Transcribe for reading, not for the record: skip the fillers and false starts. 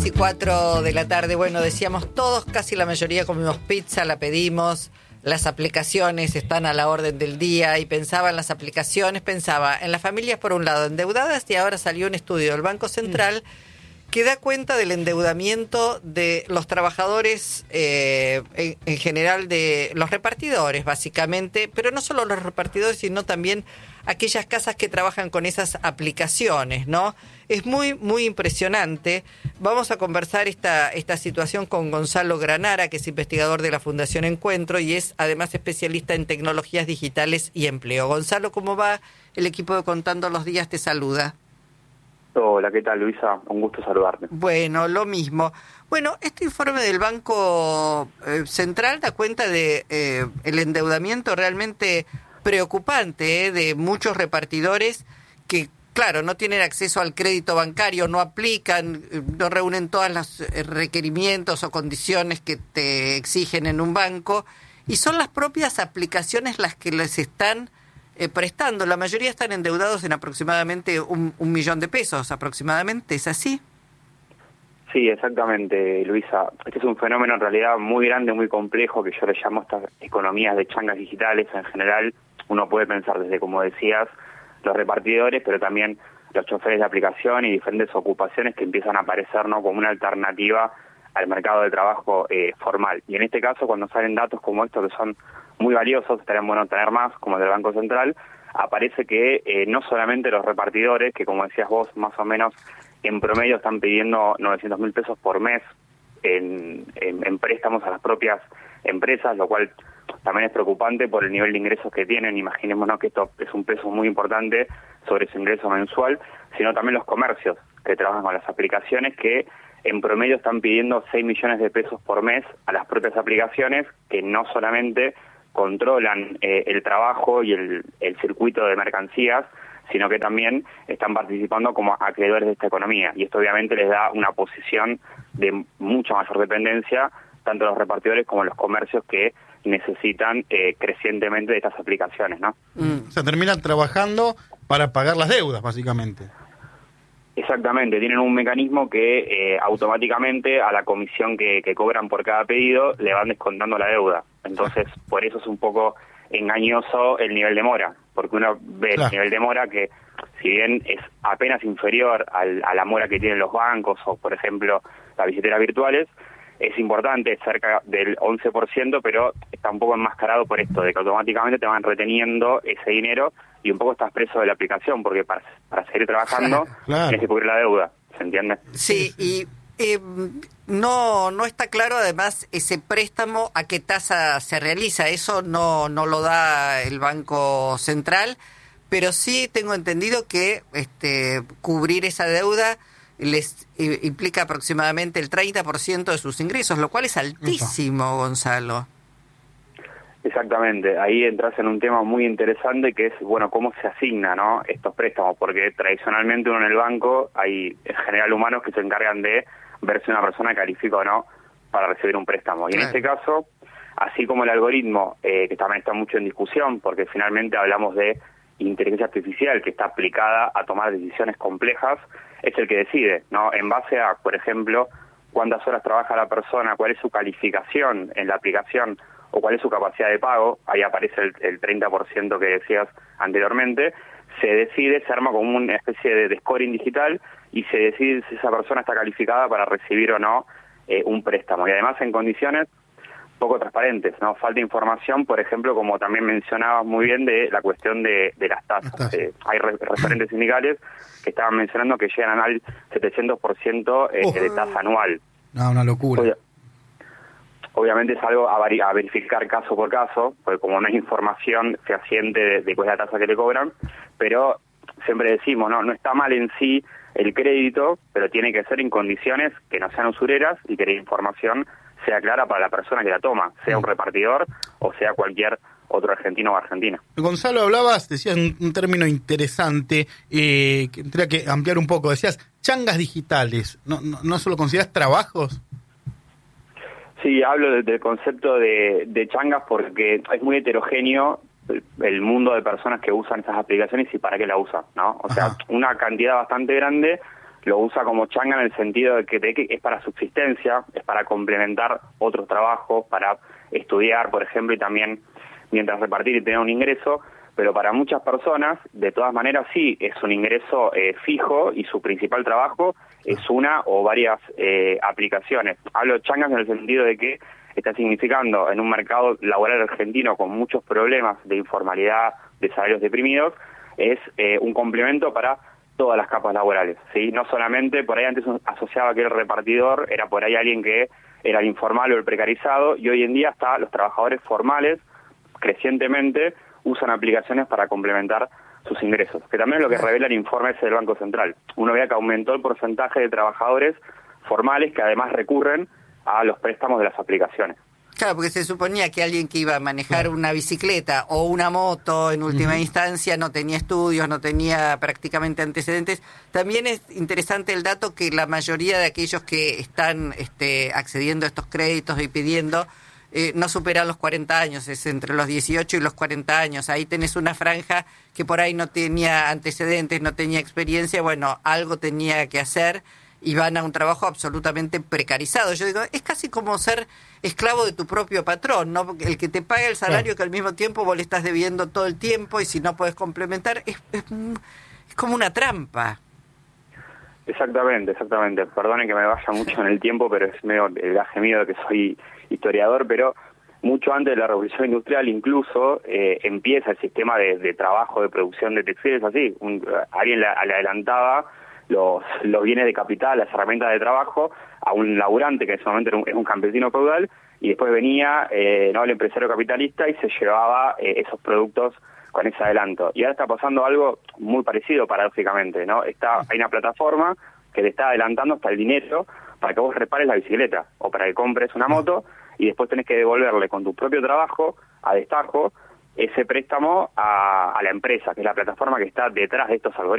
10:04 de la tarde. Bueno, decíamos todos, casi la mayoría comimos pizza, la pedimos, las aplicaciones están a la orden del día y pensaba en las aplicaciones, pensaba en las familias por un lado endeudadas y ahora salió un estudio del Banco Central que da cuenta del endeudamiento de los trabajadores, en general de los repartidores básicamente, pero no solo los repartidores, sino también aquellas casas que trabajan con esas aplicaciones, ¿no? Es muy, muy impresionante. Vamos a conversar esta situación con Gonzalo Granara, que es investigador de la Fundación Encuentro y es además especialista en tecnologías digitales y empleo. Gonzalo, ¿cómo va? El equipo de Contando los Días te saluda. Hola, ¿qué tal, Luisa? Un gusto saludarte. Bueno, lo mismo. Bueno, este informe del Banco Central da cuenta de el endeudamiento realmente preocupante de muchos repartidores que, claro, no tienen acceso al crédito bancario, no aplican, no reúnen todos los requerimientos o condiciones que te exigen en un banco, y son las propias aplicaciones las que les están prestando. La mayoría están endeudados en aproximadamente un millón de pesos, aproximadamente, ¿es así? Sí, exactamente, Luisa. Este es un fenómeno en realidad muy grande, muy complejo, que yo le llamo estas economías de changas digitales. En general, uno puede pensar desde, como decías, los repartidores, pero también los choferes de aplicación y diferentes ocupaciones que empiezan a aparecer, ¿no?, como una alternativa al mercado de trabajo formal. Y en este caso, cuando salen datos como estos que son muy valiosos, estaría bueno tener más, como el del Banco Central, aparece que no solamente los repartidores, que como decías vos, más o menos en promedio están pidiendo 900.000 pesos por mes en préstamos a las propias empresas, lo cual también es preocupante por el nivel de ingresos que tienen. Imaginémonos que esto es un peso muy importante sobre su ingreso mensual, sino también los comercios que trabajan con las aplicaciones, que en promedio están pidiendo 6 millones de pesos por mes a las propias aplicaciones, que no solamente controlan el trabajo y el circuito de mercancías, sino que también están participando como acreedores de esta economía. Y esto obviamente les da una posición de mucha mayor dependencia, tanto a los repartidores como a los comercios que necesitan crecientemente de estas aplicaciones, ¿no? O sea, terminan trabajando para pagar las deudas, básicamente. Exactamente, tienen un mecanismo que automáticamente a la comisión que cobran por cada pedido le van descontando la deuda. Entonces, por eso es un poco engañoso el nivel de mora, porque uno ve el nivel de mora que, si bien es apenas inferior a la mora que tienen los bancos o, por ejemplo, las billeteras virtuales, es importante, es cerca del 11%, pero está un poco enmascarado por esto, de que automáticamente te van reteniendo ese dinero y un poco estás preso de la aplicación, porque para seguir trabajando tienes que cubrir la deuda, ¿se entiende? Sí, y no está claro además ese préstamo a qué tasa se realiza. Eso no lo da el Banco Central, pero sí tengo entendido que cubrir esa deuda les implica aproximadamente el 30% de sus ingresos, lo cual es altísimo, Gonzalo. Exactamente, ahí entras en un tema muy interesante que es, bueno, cómo se asigna, ¿no?, estos préstamos, porque tradicionalmente uno en el banco hay en general humanos que se encargan de ver si una persona califica o no para recibir un préstamo. Y en este caso, así como el algoritmo, que también está mucho en discusión, porque finalmente hablamos de inteligencia artificial que está aplicada a tomar decisiones complejas, es el que decide, ¿no?, en base a, por ejemplo, cuántas horas trabaja la persona, cuál es su calificación en la aplicación o cuál es su capacidad de pago. Ahí aparece el 30% que decías anteriormente. Se decide, se arma como una especie de scoring digital y se decide si esa persona está calificada para recibir o no un préstamo. Y además en condiciones poco transparentes, ¿no? Falta información, por ejemplo, como también mencionabas muy bien, de la cuestión de las tasas. Hay referentes sindicales que estaban mencionando que llegan al 700% de tasa anual. No, una locura. Obviamente es algo a verificar caso por caso, porque como no hay información fehaciente de cuál es la tasa que le cobran, pero siempre decimos, no está mal en sí el crédito, pero tiene que ser en condiciones que no sean usureras y que la información sea clara para la persona que la toma, sea un repartidor o sea cualquier otro argentino o argentina. Gonzalo, decías un término interesante, que tendría que ampliar un poco. Decías changas digitales, ¿no solo consideras trabajos? Sí, hablo del concepto de changas porque es muy heterogéneo el mundo de personas que usan estas aplicaciones y para qué la usan, ¿no? O sea, una cantidad bastante grande lo usa como changa en el sentido de que es para subsistencia, es para complementar otros trabajos, para estudiar, por ejemplo, y también mientras repartir y tener un ingreso, pero para muchas personas, de todas maneras, sí, es un ingreso fijo y su principal trabajo es una o varias aplicaciones. Hablo de changas en el sentido de que está significando en un mercado laboral argentino con muchos problemas de informalidad, de salarios deprimidos, es un complemento para todas las capas laborales, ¿sí? No solamente, por ahí antes asociaba que el repartidor era por ahí alguien que era el informal o el precarizado, y hoy en día hasta los trabajadores formales, crecientemente, usan aplicaciones para complementar sus ingresos, que también es lo que revela el informe ese del Banco Central. Uno ve que aumentó el porcentaje de trabajadores formales que además recurren a los préstamos de las aplicaciones. Claro, porque se suponía que alguien que iba a manejar una bicicleta o una moto en última instancia no tenía estudios, no tenía prácticamente antecedentes. También es interesante el dato que la mayoría de aquellos que están accediendo a estos créditos y pidiendo no superan los 40 años, es entre los 18 y los 40 años. Ahí tenés una franja que por ahí no tenía antecedentes, no tenía experiencia, bueno, algo tenía que hacer y van a un trabajo absolutamente precarizado. Yo digo, es casi como ser esclavo de tu propio patrón, ¿no? Porque el que te paga el salario que al mismo tiempo vos le estás debiendo todo el tiempo y si no podés complementar, es como una trampa. Exactamente. Perdonen que me vaya mucho en el tiempo, pero es medio el gaje mío de que soy historiador, pero mucho antes de la Revolución Industrial incluso empieza el sistema de trabajo, de producción de textiles así. Alguien le adelantaba los bienes de capital, las herramientas de trabajo, a un laburante que en ese momento es un campesino feudal, y después venía el empresario capitalista y se llevaba esos productos con ese adelanto. Y ahora está pasando algo muy parecido, paradójicamente, ¿no? Hay una plataforma que te está adelantando hasta el dinero para que vos repares la bicicleta o para que compres una moto, y después tenés que devolverle con tu propio trabajo, a destajo, ese préstamo a la empresa, que es la plataforma que está detrás de estos algoritmos.